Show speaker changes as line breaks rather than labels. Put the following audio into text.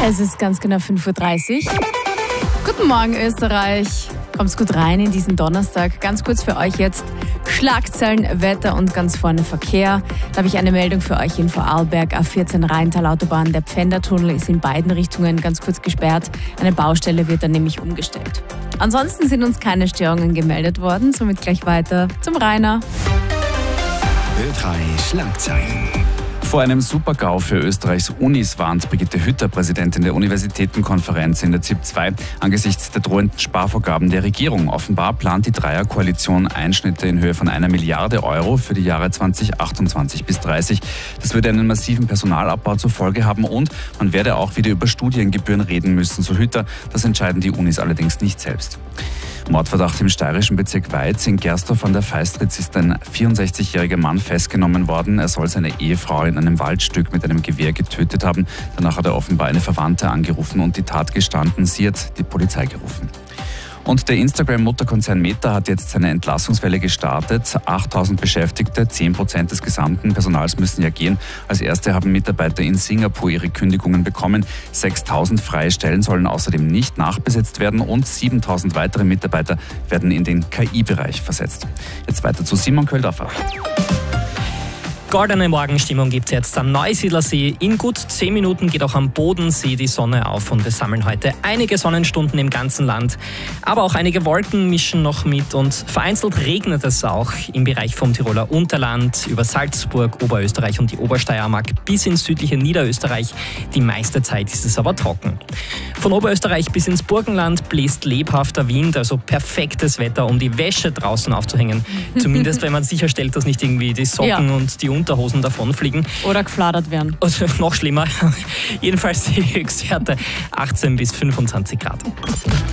Es ist ganz genau 5:30 Uhr. Guten Morgen, Österreich. Kommt's gut rein in diesen Donnerstag. Ganz kurz für euch jetzt Schlagzeilen, Wetter und ganz vorne Verkehr. Da habe ich eine Meldung für euch in Vorarlberg. A14 Rheintal-Autobahn. Der Pfändertunnel ist in beiden Richtungen ganz kurz gesperrt. Eine Baustelle wird dann nämlich umgestellt. Ansonsten sind uns keine Störungen gemeldet worden. Somit gleich weiter zum Rainer.
Ö3 Schlagzeilen.
Vor einem Super-GAU für Österreichs Unis warnt Brigitte Hütter, Präsidentin der Universitätenkonferenz in der ZIP 2, angesichts der drohenden Sparvorgaben der Regierung. Offenbar plant die Dreierkoalition Einschnitte in Höhe von 1 Milliarde Euro für die Jahre 2028 bis 30. Das würde einen massiven Personalabbau zur Folge haben und man werde auch wieder über Studiengebühren reden müssen, so Hütter. Das entscheiden die Unis allerdings nicht selbst. Mordverdacht im steirischen Bezirk Weiz. In Gersdorf an der Feistritz ist ein 64-jähriger Mann festgenommen worden. Er soll seine Ehefrau in einem Waldstück mit einem Gewehr getötet haben. Danach hat er offenbar eine Verwandte angerufen und die Tat gestanden. Sie hat die Polizei gerufen. Und der Instagram-Mutterkonzern Meta hat jetzt seine Entlassungswelle gestartet. 8.000 Beschäftigte, 10% des gesamten Personals müssen ja gehen. Als erste haben Mitarbeiter in Singapur ihre Kündigungen bekommen. 6.000 freie Stellen sollen außerdem nicht nachbesetzt werden und 7.000 weitere Mitarbeiter werden in den KI-Bereich versetzt. Jetzt weiter zu Simon Köldorfer.
Goldene Morgenstimmung gibt es jetzt am Neusiedlersee. In gut 10 Minuten geht auch am Bodensee die Sonne auf und wir sammeln heute einige Sonnenstunden im ganzen Land. Aber auch einige Wolken mischen noch mit und vereinzelt regnet es auch im Bereich vom Tiroler Unterland über Salzburg, Oberösterreich und die Obersteiermark bis ins südliche Niederösterreich. Die meiste Zeit ist es aber trocken. Von Oberösterreich bis ins Burgenland bläst lebhafter Wind, also perfektes Wetter, um die Wäsche draußen aufzuhängen. Zumindest wenn man sicherstellt, dass nicht irgendwie die Socken und die Unterhosen davonfliegen.
Oder gefladert werden.
Also noch schlimmer. Jedenfalls die Höchstwerte 18 bis 25 Grad.